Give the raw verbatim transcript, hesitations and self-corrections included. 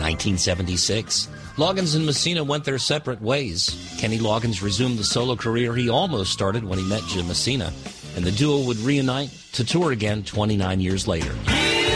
nineteen seventy-six, Loggins and Messina went their separate ways. Kenny Loggins resumed the solo career he almost started when he met Jim Messina, and the duo would reunite to tour again twenty-nine years later.